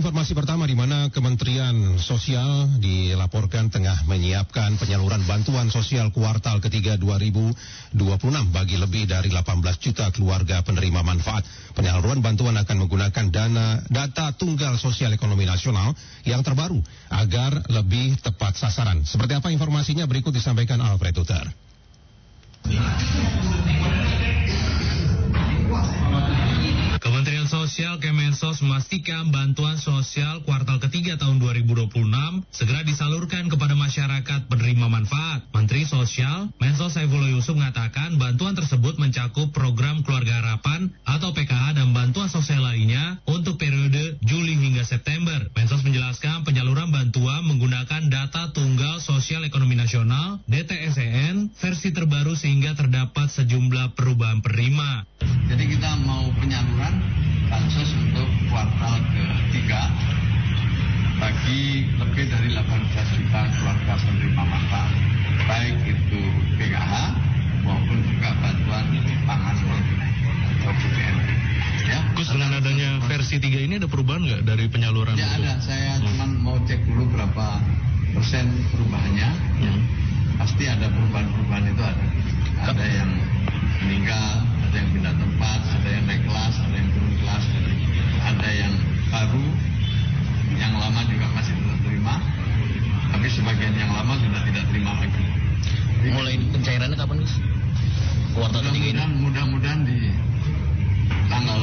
informasi pertama di mana Kementerian Sosial dilaporkan tengah menyiapkan penyaluran bantuan sosial kuartal ketiga 2026 bagi lebih dari 18 juta keluarga penerima manfaat. Penyaluran bantuan akan menggunakan data tunggal sosial ekonomi nasional yang terbaru agar lebih tepat sasaran. Seperti apa informasinya berikut disampaikan Alfred Uter. Kementerian Sosial Kemensos memastikan bantuan sosial kuartal ketiga tahun 2026 segera disalurkan kepada masyarakat penerima manfaat. Menteri Sosial Mensos Saifullah Yusuf mengatakan bantuan tersebut mencakup program Keluarga Harapan atau PKH dan bantuan sosial lainnya untuk periode Juli hingga September. Mensos menjelaskan penyaluran bantuan menggunakan data tunggal sosial ekonomi nasional DTSEN versi terbaru sehingga terdapat sejumlah perubahan penerima. Jadi kita mau penyaluran bansos untuk kuartal ketiga bagi lebih dari 18 juta keluarga penerima manfaat, baik itu PKH maupun juga bantuan pangan atau BPN. Ya. Gus, dengan adanya versi 3 ini ada perubahan nggak dari penyaluran? Ya ada, saya cuma mau cek dulu berapa persen perubahannya. Pasti ada perubahan-perubahan itu ada. Ada yang meninggal, ada yang pindah tempat, ada yang naik kelas, ada yang turun kelas, ada yang baru, yang lama juga masih tetap terima, tapi sebagian yang lama sudah tidak terima lagi. Jadi, mulai pencairannya kapan, Gus? Kuartal ketiga ini? Mudah-mudahan di tanggal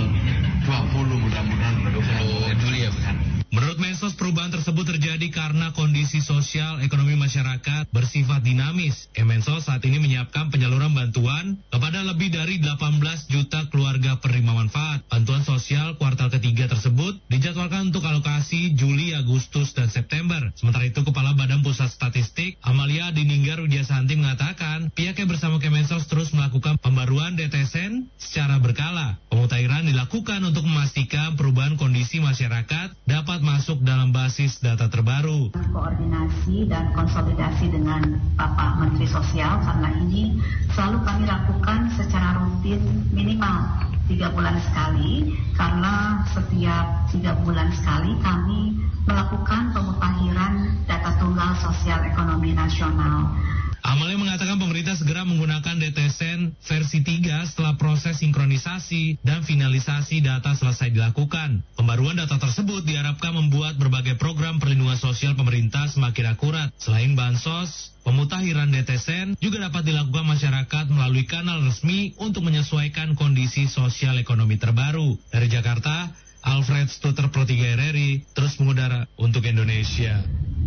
20 mudah-mudahan 20 Juli ya, bukan? Menurut Mensos, perubahan tersebut terjadi karena kondisi sosial ekonomi masyarakat bersifat dinamis. Kemensos saat ini menyiapkan penyaluran bantuan kepada lebih dari 18 juta keluarga penerima manfaat. Bantuan sosial kuartal ketiga tersebut dijadwalkan untuk alokasi Juli, Agustus, dan September. Sementara itu, Kepala Badan Pusat Statistik Amalia Dininggar Widyasanti mengatakan pihaknya bersama Kemensos terus melakukan pembaruan DTSEN secara berkala. Pemutahiran dilakukan untuk memastikan perubahan kondisi masyarakat dapat masuk dalam basis data terbaru. Koordinasi dan konsolidasi dengan Bapak Menteri Sosial karena ini selalu kami lakukan secara rutin minimal 3 bulan sekali, karena setiap 3 bulan sekali kami melakukan pemutahiran data tunggal sosial ekonomi nasional. Amalia mengatakan pemerintah segera menggunakan DTSEN versi 3 setelah proses sinkronisasi dan finalisasi data selesai dilakukan. Pembaruan data tersebut diharapkan membuat berbagai program perlindungan sosial pemerintah semakin akurat. Selain bansos, pemutahiran DTSEN juga dapat dilakukan masyarakat melalui kanal resmi untuk menyesuaikan kondisi sosial ekonomi terbaru. Dari Jakarta, Alfred Stuter Pro 3 RRI, terus mengudara untuk Indonesia.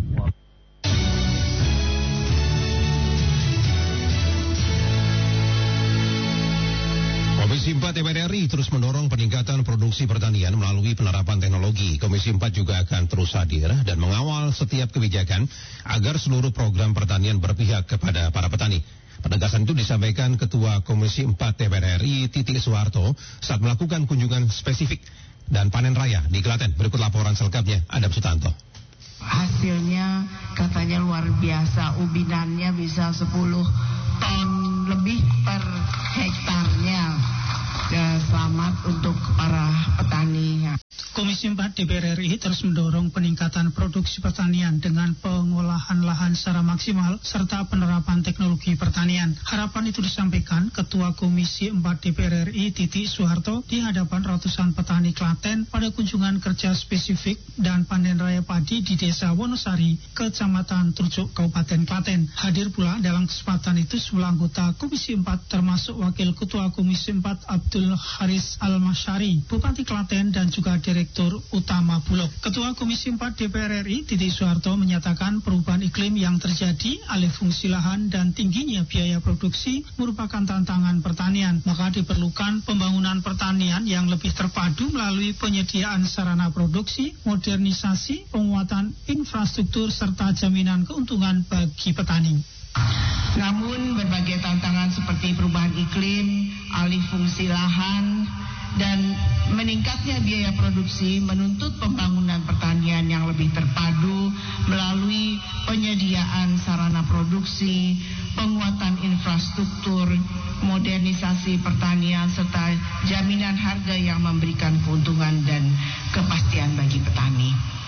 Komisi 4 DPR RI terus mendorong peningkatan produksi pertanian melalui penerapan teknologi. Komisi 4 juga akan terus hadir dan mengawal setiap kebijakan agar seluruh program pertanian berpihak kepada para petani. Penegasan itu disampaikan Ketua Komisi 4 DPR RI Titik Soeharto saat melakukan kunjungan spesifik dan panen raya di Klaten. Berikut laporan selengkapnya, Adam Sutanto. Hasilnya katanya luar biasa, ubinannya bisa 10 ton lebih per hektarnya. Ya, selamat untuk para petani. Komisi 4 DPR RI terus mendorong peningkatan produksi pertanian dengan pengolahan lahan secara maksimal serta penerapan teknologi pertanian. Harapan itu disampaikan Ketua Komisi 4 DPR RI Titik Soeharto di hadapan ratusan petani Klaten pada kunjungan kerja spesifik dan panen raya padi di Desa Wonosari, Kecamatan Trucuk, Kabupaten Klaten. Hadir pula dalam kesempatan itu sebelah anggota Komisi 4 termasuk Wakil Ketua Komisi 4 Abdul Haris Al-Masyari, Bupati Klaten dan juga Direktur Utama Bulog. Ketua Komisi 4 DPR RI Titik Soeharto menyatakan perubahan iklim yang terjadi, alih fungsi lahan dan tingginya biaya produksi merupakan tantangan pertanian. Maka diperlukan pembangunan pertanian yang lebih terpadu melalui penyediaan sarana produksi, modernisasi, penguatan infrastruktur serta jaminan keuntungan bagi petani. Namun berbagai tantangan seperti perubahan iklim, alih fungsi lahan, dan meningkatnya biaya produksi menuntut pembangunan pertanian yang lebih terpadu melalui penyediaan sarana produksi, penguatan infrastruktur, modernisasi pertanian, serta jaminan harga yang memberikan keuntungan dan kepastian bagi petani.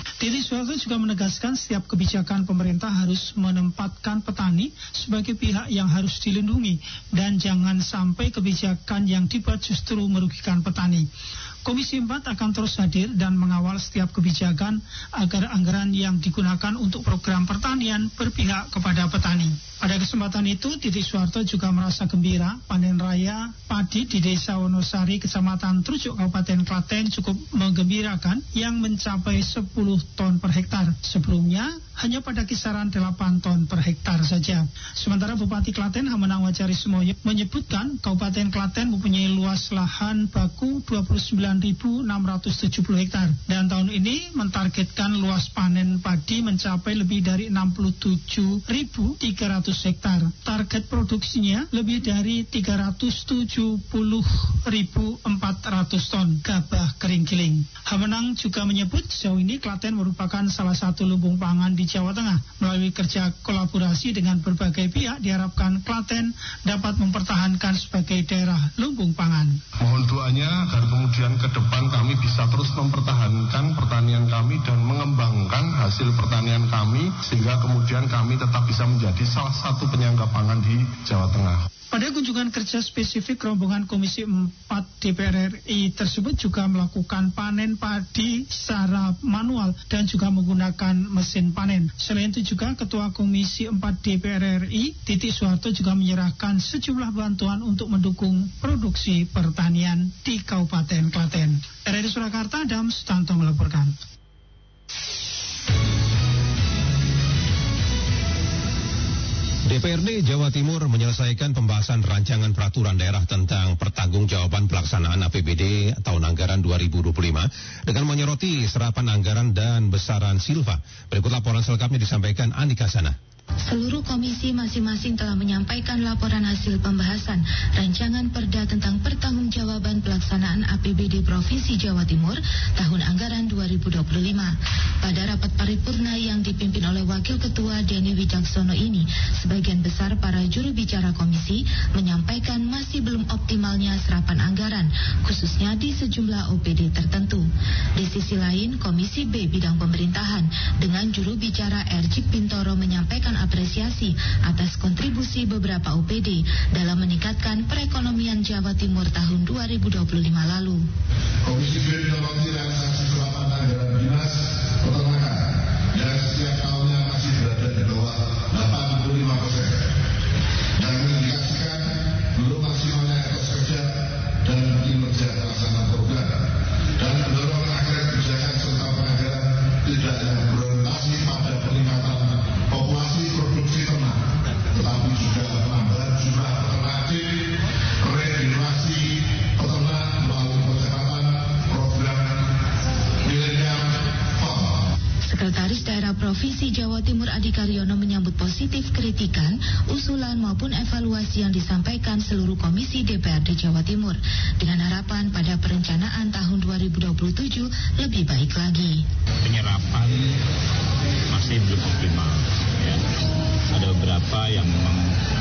juga menegaskan setiap kebijakan pemerintah harus menempatkan petani sebagai pihak yang harus dilindungi dan jangan sampai kebijakan yang dibuat justru merugikan petani. Komisi 4 akan terus hadir dan mengawal setiap kebijakan agar anggaran yang digunakan untuk program pertanian berpihak kepada petani. Pada kesempatan itu, Titik Soeharto juga merasa gembira panen raya padi di Desa Wonosari, Kecamatan Trujuk, Kabupaten Klaten cukup menggembirakan yang mencapai 10 ton per hektar. Sebelumnya, hanya pada kisaran 8 ton per hektar saja. Sementara Bupati Klaten Hamenang Wajari Semoyo menyebutkan Kabupaten Klaten mempunyai luas lahan baku 29.670 hektar dan tahun ini mentargetkan luas panen padi mencapai lebih dari 67.300 hektar. Target produksinya lebih dari 370.400 ton gabah kering giling. Hamenang juga menyebut sejauh ini Klaten merupakan salah satu lumbung pangan di Jawa Tengah. Melalui kerja kolaborasi dengan berbagai pihak, diharapkan Klaten dapat mempertahankan sebagai daerah lumbung pangan. Mohon doanya agar kemudian ke depan kami bisa terus mempertahankan pertanian kami dan mengembangkan hasil pertanian kami sehingga kemudian kami tetap bisa menjadi salah satu penyangga pangan di Jawa Tengah. Pada kunjungan kerja spesifik, rombongan Komisi 4 DPR RI tersebut juga melakukan panen padi secara manual dan juga menggunakan mesin panen. Selain itu juga Ketua Komisi 4 DPR RI, Titik Soeharto juga menyerahkan sejumlah bantuan untuk mendukung produksi pertanian di Kabupaten Klaten. RRI Surakarta, Adam Sutanto melaporkan. DPRD Jawa Timur menyelesaikan pembahasan rancangan peraturan daerah tentang pertanggungjawaban pelaksanaan APBD tahun anggaran 2025 dengan menyoroti serapan anggaran dan besaran silva. Berikut laporan selengkapnya disampaikan Andika Sana. Seluruh komisi masing-masing telah menyampaikan laporan hasil pembahasan rancangan perda tentang pertanggungjawaban pelaksanaan APBD Provinsi Jawa Timur tahun anggaran 2025. Pada rapat paripurna yang dipimpin oleh Wakil Ketua Denny Wijaksono ini, sebagian besar para juru bicara komisi menyampaikan masih belum optimalnya serapan anggaran, khususnya di sejumlah OPD tertentu. Di sisi lain, Komisi B Bidang Pemerintahan dengan juru bicara Erjik Pintoro menyampaikan apresiasi atas kontribusi beberapa OPD dalam meningkatkan perekonomian Jawa Timur tahun 2025 lalu. Komisi B mendapati realisasi serapan anggaran dinas peternakan yang setiap tahunnya masih berada di bawah 85% dan mengindikasikan belum maksimalnya etos kerja dan kinerja pelaksanaan program dan mendorong agar kebijakan serta penganggaran tidak hanya berorientasi pada peningkatan populasi produksi ternak, tetapi juga penambahan jumlah peternak aktif, regenerasi peternak melalui percepatan program Millennium Farm. Sekretaris Daerah Provinsi Jawa Timur Adi Karyono menyambut positif kritikan, usulan maupun evaluasi yang disampaikan seluruh komisi DPRD Jawa Timur dengan harapan pada perencanaan tahun 2027 lebih baik lagi. Penyerapan masih belum optimal. Ya. Ada beberapa yang memang